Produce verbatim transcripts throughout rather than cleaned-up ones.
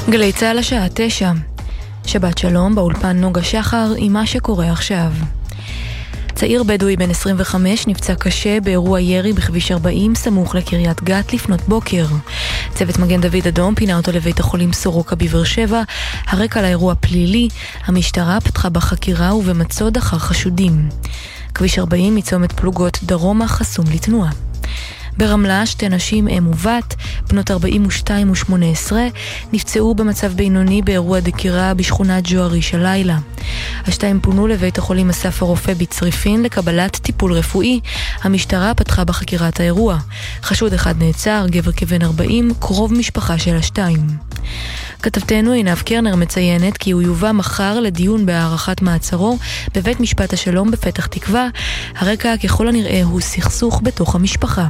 גלי צהל השעה תשע. שבת שלום, באולפן נוגה שחר עם מה שקורה עכשיו. צעיר בדואי בן עשרים וחמש נפצע קשה באירוע ירי בכביש ארבעים סמוך לקריית גת לפנות בוקר. צוות מגן דוד אדום פינה אותו לבית החולים סורוקה בבאר שבע. הרקע לאירוע פלילי, המשטרה פתחה בחקירה ובמצוד אחר חשודים. כביש ארבעים מצומת פלוגות דרומה חסום לתנועה. ברמלה שתי נשים אם ובת, בנות ארבעים ושתיים ושמונה עשרה, נפצעו במצב בינוני באירוע דקירה בשכונת ג'ואריש הלילה. השתיים פונו לבית החולים אסף הרופא בצריפין לקבלת טיפול רפואי. המשטרה פתחה בחקירת האירוע. חשוד אחד נעצר, גבר כבן ארבעים, קרוב משפחה של השתיים. כתבתנו עינב קרנר מציינת כי הוא יובא מחר לדיון בהארכת מעצרו בבית משפט השלום בפתח תקווה. הרקע ככל הנראה הוא סכסוך בתוך המשפחה.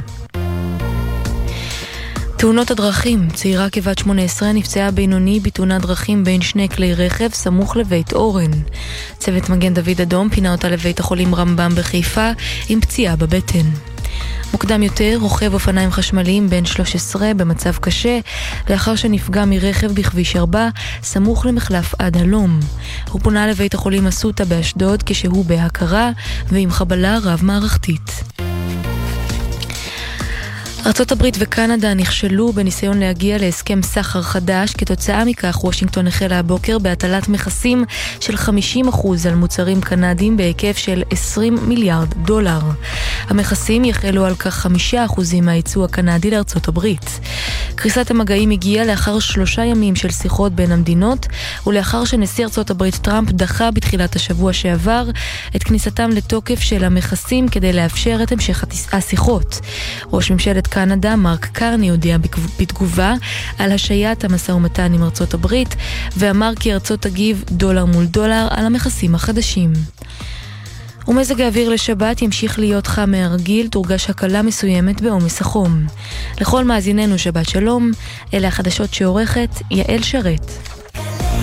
תאונות הדרכים, צעירה כבת שמונה עשרה נפצעה בינוני בתאונת דרכים בין שני כלי רכב סמוך לבית אורן. צוות מגן דוד אדום פינה אותה לבית החולים רמב"ם בחיפה עם פציעה בבטן. מוקדם יותר, רוכב אופניים חשמליים בן שלוש עשרה במצב קשה לאחר שנפגע מרכב בכביש ארבע סמוך למחלף עד הלום. הוא פונה לבית החולים אסותא באשדוד כשהוא בהכרה ועם חבלה רב מערכתית. ארצות הברית וקנדה נכשלו בניסיון להגיע להסכם סחר חדש. כתוצאה מכך וושינגטון החלה הבוקר בהטלת מכסים של חמישים אחוז על מוצרים קנדיים בהיקף של עשרים מיליארד דולר. המכסים יחלו על כך חמישה אחוזים מהייצוא הקנדי לארצות הברית. קריסת המגעים הגיעה לאחר שלושה ימים של שיחות בין המדינות ולאחר שנשיא ארצות הברית טראמפ דחה בתחילת השבוע שעבר את כניסתם לתוקף של המכסים כדי לאפשר את המשך השיחות. ראש ממשלת קנדה מרק קרני הודיע בתגובה על השעיית המשא ומתן עם ארצות הברית ואמר כי ארצות תגיב דולר מול דולר על המכסים החדשים. ומזג האוויר לשבת ימשיך להיות חם מהרגיל, תורגש הקלה מסוימת בעומס החום. לכל מאזיננו שבת שלום, אלה החדשות שעורכת יעל שרת.